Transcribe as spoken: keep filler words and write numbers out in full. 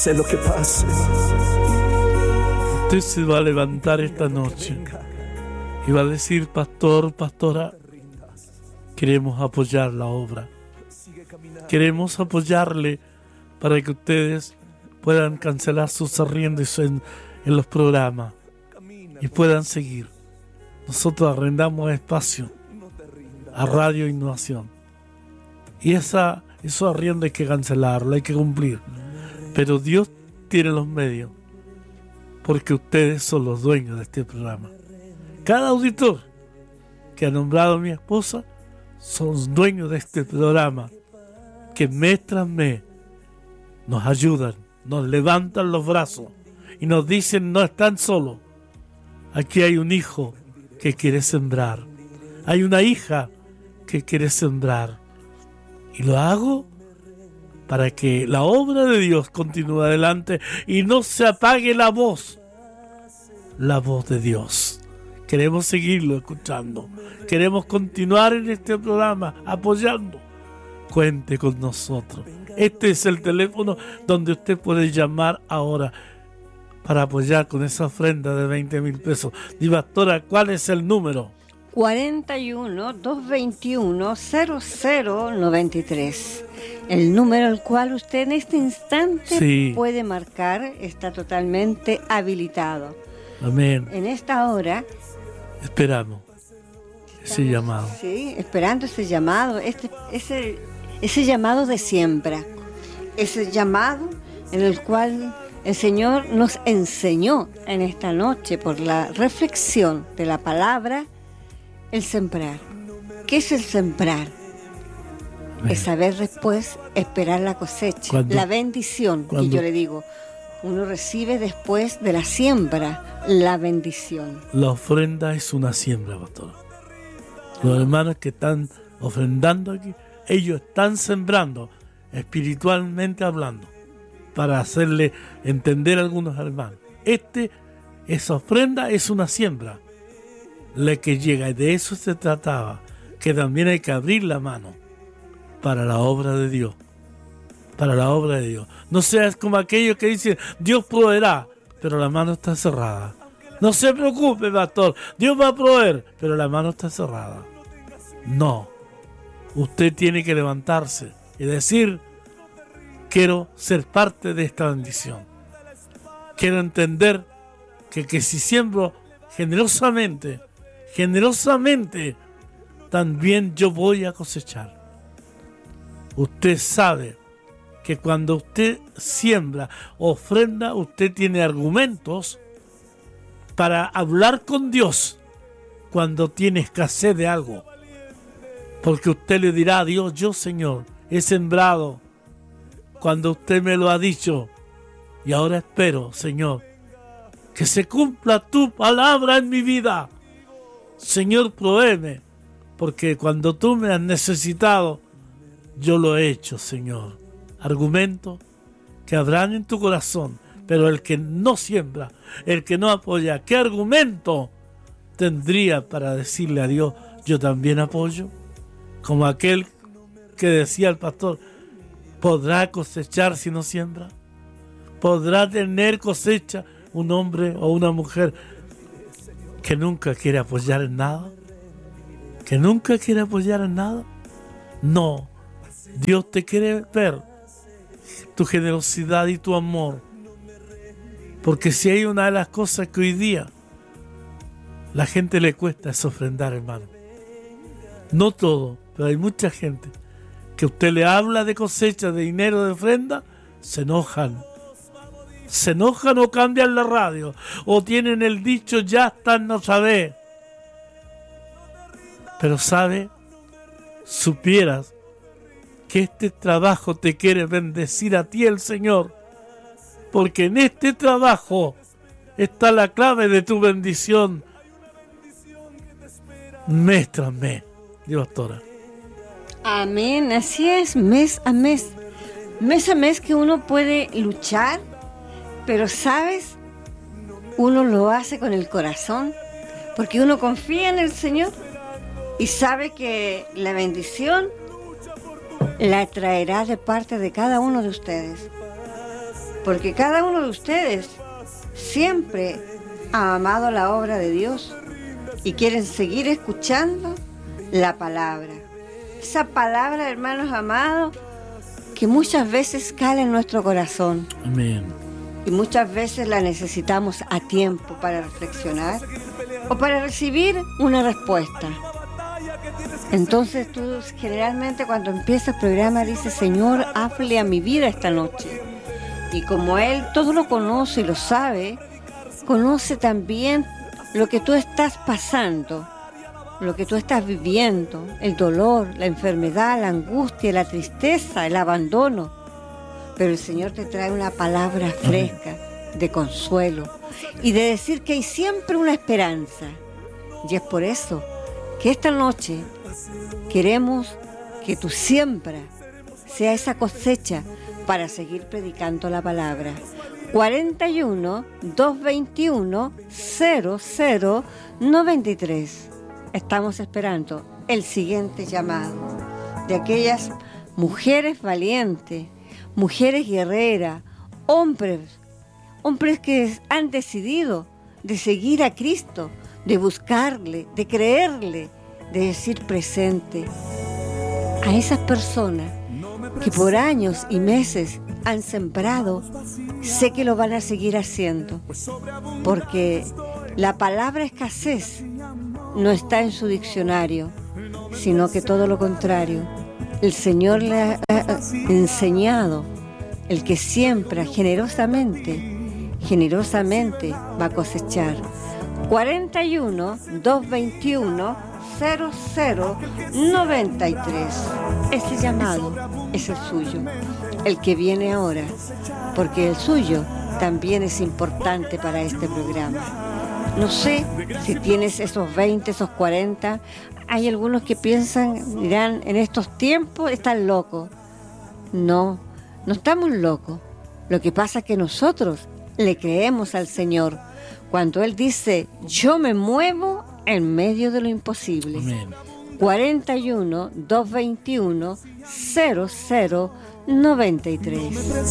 pase lo que pase. Usted se va a levantar esta noche y va a decir: pastor, pastora, queremos apoyar la obra. Queremos apoyarle para que ustedes puedan cancelar sus arriendos en, en los programas y puedan seguir. Nosotros arrendamos espacio a Radio Innovación. Y esa, esos arriendos hay que cancelarlo, hay que cumplir. Pero Dios tiene los medios, porque ustedes son los dueños de este programa. Cada auditor que ha nombrado a mi esposa son dueños de este programa, que mes tras mes nos ayudan, nos levantan los brazos y nos dicen: no están solos. Aquí hay un hijo que quiere sembrar, hay una hija que quiere sembrar, y lo hago para que la obra de Dios continúe adelante y no se apague la voz, la voz de Dios. Queremos seguirlo escuchando, queremos continuar en este programa apoyando. Cuente con nosotros. Este es el teléfono donde usted puede llamar ahora para apoyar con esa ofrenda de veinte mil pesos. Y pastora, ¿cuál es el número? cuarenta y uno, doscientos veintiuno, cero cero noventa y tres. El número al cual usted en este instante sí puede marcar está totalmente habilitado. Amén. En esta hora esperamos ese llamado. Sí, esperando ese llamado, este, ese, ese llamado de siembra, ese llamado en el cual el Señor nos enseñó en esta noche por la reflexión de la palabra, el sembrar. ¿Qué es el sembrar? Es saber después esperar la cosecha, ¿Cuándo? La bendición, ¿Cuándo? Que yo le digo, uno recibe después de la siembra la bendición. La ofrenda es una siembra, pastor. Los hermanos que están ofrendando aquí, ellos están sembrando, espiritualmente hablando, para hacerle entender a algunos hermanos. Este, esa ofrenda es una siembra, la que llega, y de eso se trataba, que también hay que abrir la mano para la obra de Dios, para la obra de Dios. No seas como aquellos que dicen: Dios proveerá, pero la mano está cerrada. No se preocupe, pastor, Dios va a proveer, pero la mano está cerrada. No, usted tiene que levantarse y decir: quiero ser parte de esta bendición. Quiero entender que, que si siembro generosamente, generosamente, también yo voy a cosechar. Usted sabe que cuando usted siembra, ofrenda, usted tiene argumentos para hablar con Dios cuando tiene escasez de algo. Porque usted le dirá a Dios: yo, Señor, he sembrado cuando usted me lo ha dicho, y ahora espero, Señor, que se cumpla tu palabra en mi vida. Señor, provéeme, porque cuando tú me has necesitado, yo lo he hecho, Señor. Argumentos que habrán en tu corazón, pero el que no siembra, el que no apoya, ¿qué argumento tendría para decirle a Dios: yo también apoyo? Como aquel que decía el pastor: ¿podrá cosechar si no siembra? ¿Podrá tener cosecha un hombre o una mujer que nunca quiere apoyar en nada? ¿Que nunca quiere apoyar en nada? No. Dios te quiere ver tu generosidad y tu amor. Porque si hay una de las cosas que hoy día la gente le cuesta es ofrendar, hermano. No todo, pero hay mucha gente que usted le habla de cosecha, de dinero, de ofrenda, se enojan. Se enojan o cambian la radio, o tienen el dicho: ya están, no sabe. Pero sabe, supieras que este trabajo te quiere bendecir a ti el Señor, porque en este trabajo está la clave de tu bendición mes tras mes. Dios, pastora. Amén, así es, mes a mes. Mes a mes que uno puede luchar, pero sabes, uno lo hace con el corazón, porque uno confía en el Señor y sabe que la bendición la traerá de parte de cada uno de ustedes. porque cada uno de ustedes siempre ha amado la obra de Dios y quieren seguir escuchando la palabra. Esa palabra, hermanos amados, que muchas veces cala en nuestro corazón. Amén. Y muchas veces la necesitamos a tiempo para reflexionar o para recibir una respuesta. Entonces tú generalmente cuando empieza el programa dices, Señor, hable a mi vida esta noche. Y como Él todo lo conoce y lo sabe, conoce también lo que tú estás pasando, lo que tú estás viviendo, el dolor, la enfermedad, la angustia, la tristeza, el abandono. Pero el Señor te trae una palabra fresca de consuelo y de decir que hay siempre una esperanza. Y es por eso que esta noche queremos que tu siembra sea esa cosecha para seguir predicando la palabra. cuarenta y uno, doscientos veintiuno, cero cero noventa y tres. Estamos esperando el siguiente llamado de aquellas mujeres valientes, mujeres guerreras, hombres, hombres que han decidido de seguir a Cristo, de buscarle, de creerle, de decir presente. A esas personas que por años y meses han sembrado, sé que lo van a seguir haciendo, porque la palabra escasez no está en su diccionario, sino que todo lo contrario. El Señor le ha enseñado, el que siembra generosamente, generosamente va a cosechar. cuarenta y uno, doscientos veintiuno, cero cero noventa y tres. Ese llamado es el suyo, el que viene ahora, porque el suyo también es importante para este programa. No sé si tienes esos veinte, esos cuarenta. Hay algunos que piensan, dirán, en estos tiempos están locos. No, no estamos locos. Lo que pasa es que nosotros le creemos al Señor cuando Él dice, yo me muevo en medio de lo imposible. Amén. cuarenta y uno, doscientos veintiuno, cero cero noventa y tres.